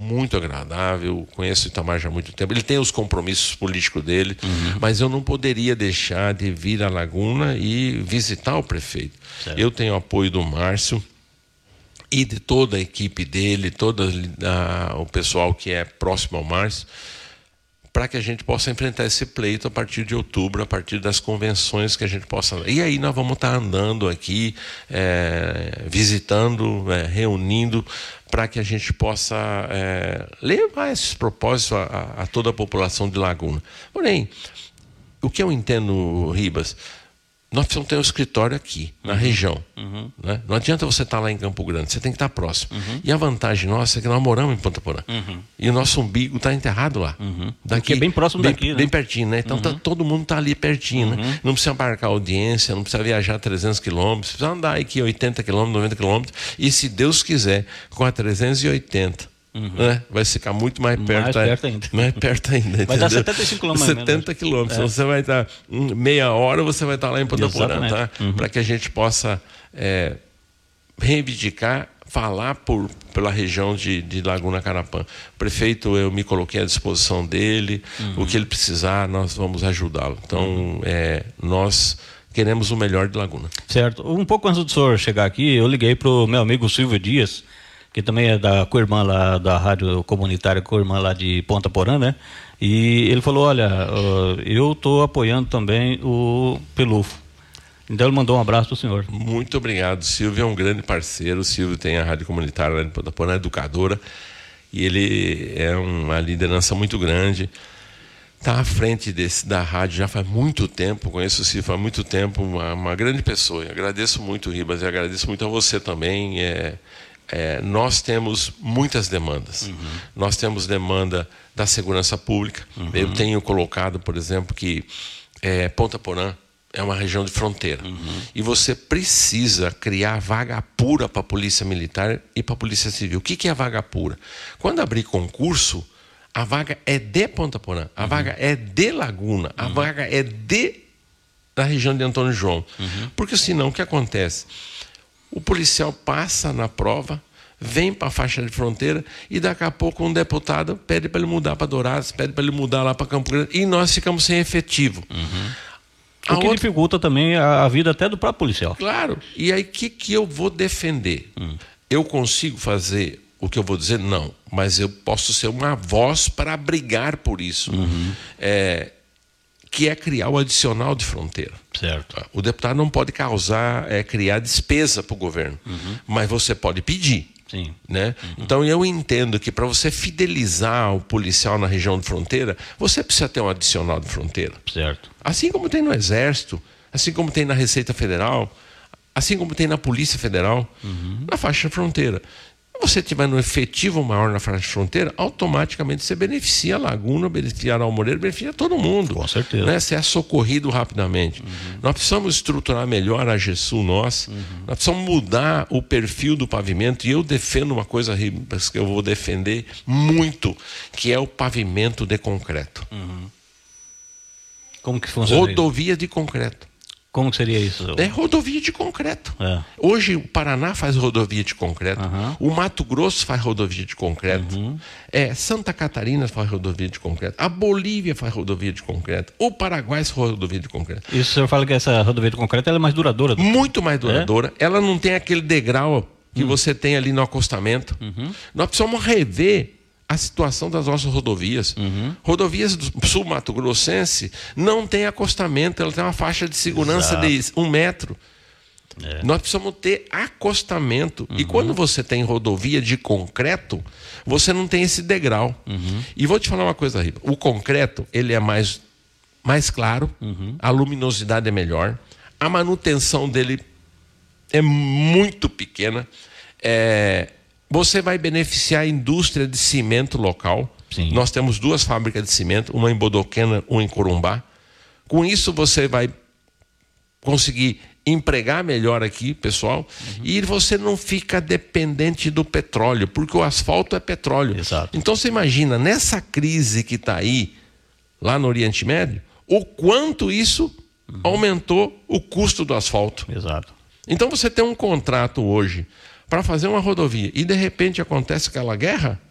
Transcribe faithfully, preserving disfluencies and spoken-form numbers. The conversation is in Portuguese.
muito agradável, conheço o Itamar já há muito tempo, ele tem os compromissos políticos dele, uhum. mas eu não poderia deixar de vir à Laguna e visitar o prefeito. Certo. Eu tenho o apoio do Márcio e de toda a equipe dele, todo a, o pessoal que é próximo ao Márcio, para que a gente possa enfrentar esse pleito a partir de outubro, a partir das convenções que a gente possa... E aí nós vamos estar andando aqui, é, visitando, é, reunindo, para que a gente possa é, levar esses propósitos a, a toda a população de Laguna. Porém, o que eu entendo, Ribas, nós precisamos ter um escritório aqui, na uhum. região. Uhum. Né? Não adianta você estar lá em Campo Grande, você tem que estar próximo. Uhum. E a vantagem nossa é que nós moramos em Ponta Porã. Uhum. E o nosso umbigo está enterrado lá. Uhum. Daqui, Porque é bem próximo bem, daqui, né? Bem pertinho, né? Então uhum. tá, todo mundo está ali pertinho, uhum. né? Não precisa marcar audiência, não precisa viajar trezentos quilômetros, precisa andar aqui oitenta quilômetros, noventa quilômetros. E se Deus quiser, com a trezentos e oitenta... Uhum. Né? Vai ficar muito mais perto, mais perto ainda. Mais perto ainda. Vai dar setenta e cinco quilômetros. setenta quilômetros. É. Então você vai estar meia hora, você vai estar lá em Ponta Porã, tá? Uhum. Para que a gente possa é, reivindicar, falar por, pela região de, de Laguna Carapã. O prefeito, eu me coloquei à disposição dele, uhum. o que ele precisar, nós vamos ajudá-lo. Então, uhum. é, nós queremos o melhor de Laguna. Certo. Um pouco antes do senhor chegar aqui, eu liguei para o meu amigo Silvio Dias, que também é da co-irmã lá da rádio comunitária, co-irmã lá de Ponta Porã, né? E ele falou, olha, uh, eu estou apoiando também o Pelufo. Então ele mandou um abraço para o senhor. Muito obrigado. Silvio é um grande parceiro. O Silvio tem a rádio comunitária lá de Ponta Porã, educadora, e ele é uma liderança muito grande. Está à frente desse, da rádio já faz muito tempo, conheço o Silvio faz muito tempo, uma, uma grande pessoa. Eu agradeço muito, Ribas, e agradeço muito a você também. É, É, nós temos muitas demandas. Uhum. Nós temos demanda da segurança pública. Uhum. Eu tenho colocado, por exemplo, que é, Ponta Porã é uma região de fronteira. Uhum. E você precisa criar vaga pura para a Polícia Militar e para a Polícia Civil. O que, que é vaga pura? Quando abrir concurso, a vaga é de Ponta Porã, a uhum. vaga é de Laguna, a uhum. vaga é de da região de Antônio João. Uhum. Porque senão o que acontece? O policial passa na prova, vem para a faixa de fronteira e daqui a pouco um deputado pede para ele mudar para Dourados, pede para ele mudar lá para Campo Grande e nós ficamos sem efetivo. Uhum. O que outra... dificulta também a, a vida até do próprio policial. Claro. E aí o que, que eu vou defender? Hum. Eu consigo fazer o que eu vou dizer? Não. Mas eu posso ser uma voz para brigar por isso. Uhum. É... que é criar o adicional de fronteira. Certo. O deputado não pode causar, é, criar despesa para o governo, uhum. mas você pode pedir. Sim. Né? Uhum. Então eu entendo que para você fidelizar o policial na região de fronteira, você precisa ter um adicional de fronteira. Certo. Assim como tem no Exército, assim como tem na Receita Federal, assim como tem na Polícia Federal, uhum. na faixa de fronteira. Se você tiver um efetivo maior na faixa de fronteira, automaticamente você beneficia a Laguna, beneficia a Almoreiro, beneficia todo mundo. Com certeza. Né? Você é socorrido rapidamente. Uhum. Nós precisamos estruturar melhor a GESUL nossa, uhum. nós precisamos mudar o perfil do pavimento, e eu defendo uma coisa que eu vou defender muito, que é o pavimento de concreto. Uhum. Como que funciona Rodovia isso? de concreto. Como seria isso? É rodovia de concreto. É. Hoje o Paraná faz rodovia de concreto. Uhum. O Mato Grosso faz rodovia de concreto. Uhum. É, Santa Catarina faz rodovia de concreto. A Bolívia faz rodovia de concreto. O Paraguai faz rodovia de concreto. Isso o senhor fala que essa rodovia de concreto ela é mais duradoura? Do... Muito mais duradoura. É? Ela não tem aquele degrau que uhum. você tem ali no acostamento. Uhum. Nós precisamos rever a situação das nossas rodovias. Uhum. Rodovias do sul mato-grossense não tem acostamento, ela tem uma faixa de segurança Exato. de um metro. É. Nós precisamos ter acostamento. Uhum. E quando você tem rodovia de concreto, você não tem esse degrau. Uhum. E vou te falar uma coisa, Riba. O concreto, ele é mais, mais claro, uhum. a luminosidade é melhor, a manutenção dele é muito pequena. É... Você vai beneficiar a indústria de cimento local. Sim. Nós temos duas fábricas de cimento, uma em Bodoquena, uma em Corumbá. Com isso você vai conseguir empregar melhor aqui, pessoal, uhum. e você não fica dependente do petróleo, porque o asfalto é petróleo. Exato. Então você imagina, nessa crise que está aí, lá no Oriente Médio, o quanto isso uhum. aumentou o custo do asfalto. Exato. Então você tem um contrato hoje para fazer uma rodovia e de repente acontece aquela guerra,